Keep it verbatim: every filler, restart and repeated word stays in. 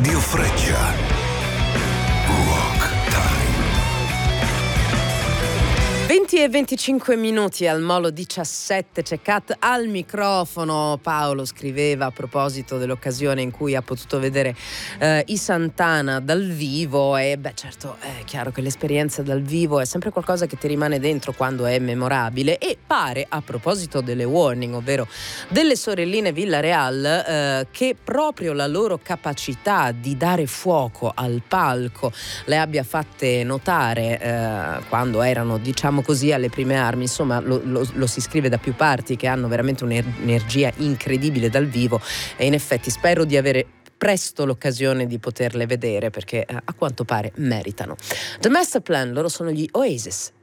Radio Freccia. Rock Time. venti e venticinque minuti al Molo diciassette, c'è Kat al microfono. Paolo scriveva a proposito dell'occasione in cui ha potuto vedere eh, i Santana dal vivo e beh certo è chiaro che l'esperienza dal vivo è sempre qualcosa che ti rimane dentro quando è memorabile, e pare, a proposito delle Warning, ovvero delle sorelline Villarreal, eh, che proprio la loro capacità di dare fuoco al palco le abbia fatte notare eh, quando erano, diciamo così, alle prime armi. Insomma lo, lo, lo si scrive da più parti che hanno veramente un'energia incredibile dal vivo, e in effetti spero di avere presto l'occasione di poterle vedere, perché eh, a quanto pare meritano. The Master Plan, loro sono gli Oasis.